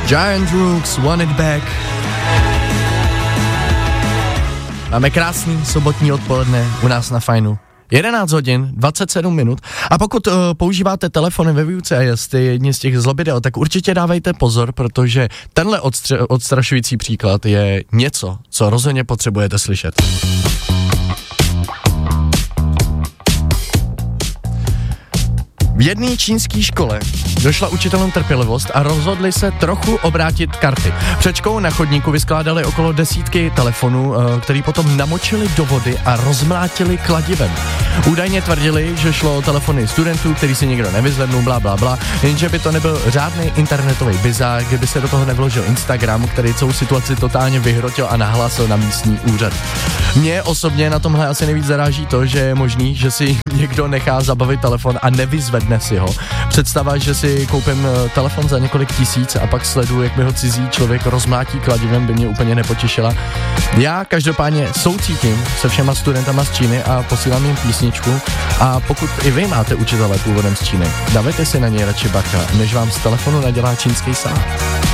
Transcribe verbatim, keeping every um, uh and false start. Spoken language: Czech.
Giant Rooks, Want It Back. Máme krásný sobotní odpoledne u nás na Fajnu. jedenáct hodin, dvacet sedm minut. A pokud uh, používáte telefony ve výuce a jste jedni z těch zlobidel, tak určitě dávejte pozor, protože tenhle odstře- odstrašující příklad je něco, co rozhodně potřebujete slyšet. V jedné čínské škole došla učitelům trpělivost a rozhodli se trochu obrátit karty. Před školou na chodníku vyskládali okolo desítky telefonů, který potom namočili do vody a rozmlátili kladivem. Údajně tvrdili, že šlo o telefony studentů, který si nikdo nevyzvednul, blá, blá, blá, jenže by to nebyl žádný internetový bizár, kdyby se do toho nevložil Instagram, který celou situaci totálně vyhrotil a nahlásil na místní úřad. Mě osobně na tomhle asi nejvíc zaráží to, že je možný, že si někdo nechá zabavit telefon a nevyzvedne si ho. Představa, že si koupím telefon za několik tisíc a pak sleduju, jak mi ho cizí člověk rozmlátí kladivem, by mě úplně nepotěšila. Já každopádně soucítím se všema studentama z Číny a posílám jim písničku, a pokud i vy máte učitele původem z Číny, dávejte si na něj radši bacha, než vám z telefonu nadělá čínský salát.